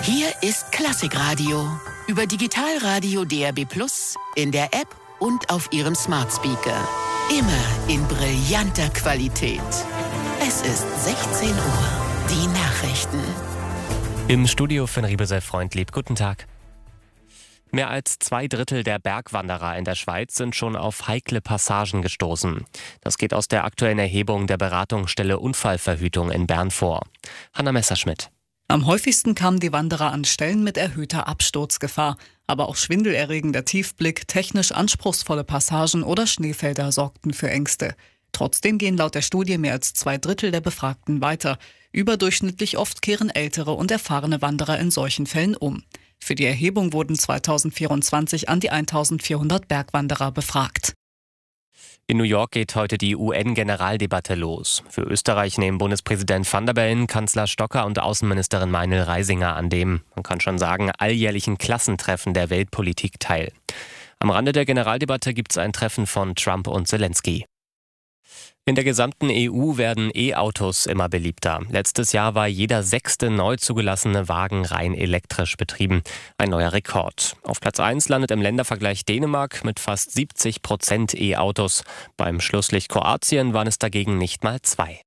Hier ist Klassikradio. Über Digitalradio DAB+, in der App und auf Ihrem Smart Speaker. Immer in brillanter Qualität. Es ist 16 Uhr. Die Nachrichten. Im Studio Finn Riebesel-Freundlieb. Guten Tag. Mehr als 2/3 der Bergwanderer in der Schweiz sind schon auf heikle Passagen gestoßen. Das geht aus der aktuellen Erhebung der Beratungsstelle Unfallverhütung in Bern vor. Hanna Messerschmidt. Am häufigsten kamen die Wanderer an Stellen mit erhöhter Absturzgefahr. Aber auch schwindelerregender Tiefblick, technisch anspruchsvolle Passagen oder Schneefelder sorgten für Ängste. Trotzdem gehen laut der Studie mehr als 2/3 der Befragten weiter. Überdurchschnittlich oft kehren ältere und erfahrene Wanderer in solchen Fällen um. Für die Erhebung wurden 2024 an die 1400 Bergwanderer befragt. In New York geht heute die UN-Generaldebatte los. Für Österreich nehmen Bundespräsident Van der Bellen, Kanzler Stocker und Außenministerin Meinl-Reisinger an dem, man kann schon sagen, alljährlichen Klassentreffen der Weltpolitik teil. Am Rande der Generaldebatte gibt es ein Treffen von Trump und Zelensky. In der gesamten EU werden E-Autos immer beliebter. Letztes Jahr war jeder 6. neu zugelassene Wagen rein elektrisch betrieben. Ein neuer Rekord. Auf Platz 1 landet im Ländervergleich Dänemark mit fast 70% E-Autos. Beim Schlusslicht Kroatien waren es dagegen nicht mal 2.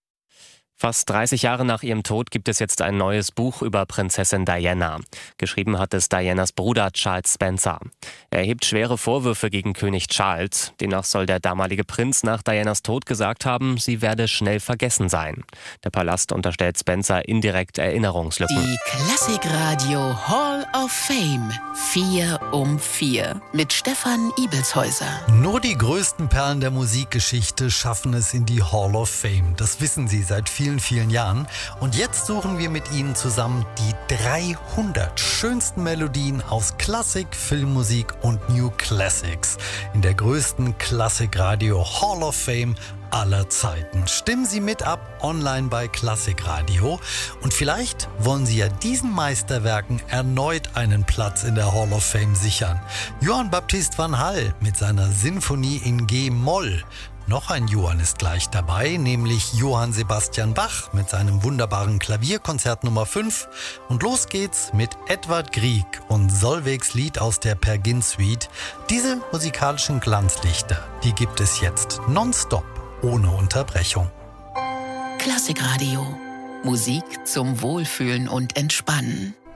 Fast 30 Jahre nach ihrem Tod gibt es jetzt ein neues Buch über Prinzessin Diana. Geschrieben hat es Dianas Bruder Charles Spencer. Er erhebt schwere Vorwürfe gegen König Charles. Demnach soll der damalige Prinz nach Dianas Tod gesagt haben, sie werde schnell vergessen sein. Der Palast unterstellt Spencer indirekt Erinnerungslücken. Die Klassikradio Hall of Fame 4 um 4 mit Stefan Ibelshäuser. Nur die größten Perlen der Musikgeschichte schaffen es in die Hall of Fame. Das wissen Sie seit vielen Jahren. Und jetzt suchen wir mit Ihnen zusammen die 300 schönsten Melodien aus Klassik, Filmmusik und New Classics in der größten Klassikradio Hall of Fame aller Zeiten. Stimmen Sie mit ab online bei Klassikradio und vielleicht wollen Sie ja diesen Meisterwerken erneut einen Platz in der Hall of Fame sichern. Johann Baptist van Hall mit seiner Sinfonie in G-Moll. Noch ein Johann ist gleich dabei, nämlich Johann Sebastian Bach mit seinem wunderbaren Klavierkonzert Nummer 5. Und los geht's mit Edvard Grieg und Solveigs Lied aus der Per Gynt Suite. Diese musikalischen Glanzlichter, die gibt es jetzt nonstop, ohne Unterbrechung. Klassikradio. Musik zum Wohlfühlen und Entspannen.